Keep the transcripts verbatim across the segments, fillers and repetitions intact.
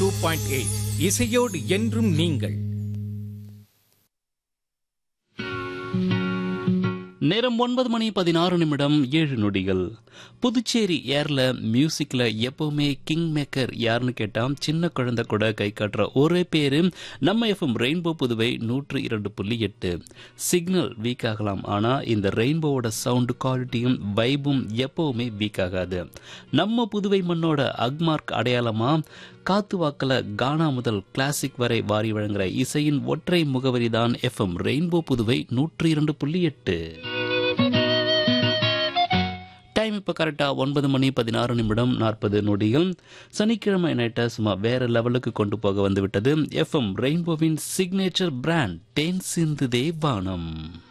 Two point eight இசையோடு என்றும் நீங்கள். நேரம் ஒன்பது மணி பதினாறு நிமிடம் ஏழு நொடிகள். புதுச்சேரி ஏர்ல மியூசிக்ல எப்பவுமே கிங் மேக்கர் யாருன்னு கேட்டா சின்ன குழந்தை கூட கை காட்டுற ஒரே பேரு நம்ம எஃப்எம் ரெயின்போ புதுவை நூற்று இரண்டு புள்ளி எட்டு. சிக்னல் வீக் ஆகலாம், ஆனா இந்த ரெயின்போவோட சவுண்ட் குவாலிட்டியும் வைபும் எப்பவுமே வீக் ஆகாது. நம்ம புதுவை மண்ணோட அக்மார்க் அடையாளமா காத்து வாக்கல கானா முதல் கிளாசிக் வரை வாரி வழங்குற இசையின் ஒற்றை முகவரி தான் எஃப்எம் ரெயின்போ புதுவை நூற்று இரண்டு புள்ளி எட்டு. டைம் இப்போ கரெக்டாக ஒன்பது மணி பதினாறு நிமிடம் நாற்பது நொடிகள். சனிக்கிழமை நைட்டை சும்மா வேற லெவலுக்கு கொண்டு போக வந்து விட்டது எஃப்எம் ரெயின்போவின் சிக்னேச்சர் பிராண்ட் தேன் சிந்துதே வானம்.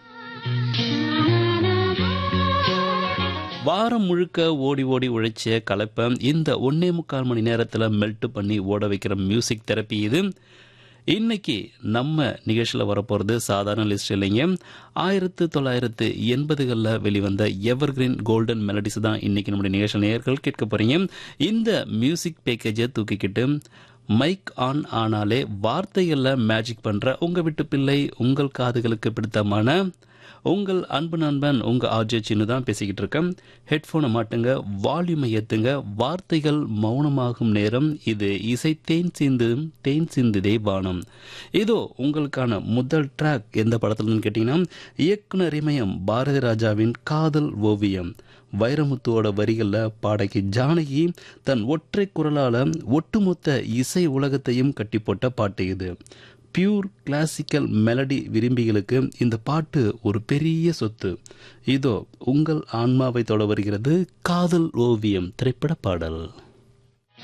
வாரம் முழுக்க ஓடி ஓடி உழைச்ச கலப்பை இந்த ஒன்னே முக்கால் மணி நேரத்தில் மெல்ட் பண்ணி ஓட வைக்கிற மியூசிக் தெரப்பி இது. இன்னைக்கு நம்ம நிகழ்ச்சியில் வரப்போகிறது சாதாரண லிஸ்ட் இல்லைங்க. ஆயிரத்து தொள்ளாயிரத்து எண்பதுகளில் வெளிவந்த எவர்கிரீன் கோல்டன் மெலடிஸ் தான் இன்னைக்கு நம்முடைய நிகழ்ச்சி நேயர்கள் கேட்க போறீங்க. இந்த மியூசிக் பேக்கேஜை தூக்கிக்கிட்டு மைக் ஆன் ஆனாலே வார்த்தைகளில் மேஜிக் பண்ணுற உங்கள் வீட்டு பிள்ளை, உங்கள் காதுகளுக்கு பிடித்தமான உங்கள் அன்பு நண்பன் உங்க ஆர்ஜே சின்னு தான் பேசிக்கிட்டு இருக்கேன். ஹெட்ஃபோனை மாட்டுங்க, வால்யூமை ஏத்துங்க, வார்த்தைகள் மௌனமாகும் நேரம். இது இசை தேன் சிந்து தேன் சிந்துதே வானம். இதோ உங்களுக்கான முதல் ட்ராக் எந்த படத்துலன்னு கேட்டீங்கன்னா இயக்குனர் இமயம் பாரதி ராஜாவின் காதல் ஓவியம். வைரமுத்துவோட வரிகளில் பாடகி ஜானகி தன் ஒற்றை குரலால ஒட்டுமொத்த இசை உலகத்தையும் கட்டி போட்ட பாட்டு இது. பியூர் கிளாசிக்கல் மெலடி விரும்பிகளுக்கு இந்த பாட்டு ஒரு பெரிய சொத்து. இதோ உங்கள் ஆன்மாவை தொட வருகிறது காதல் ஓவியம் திரைப்பட பாடல்.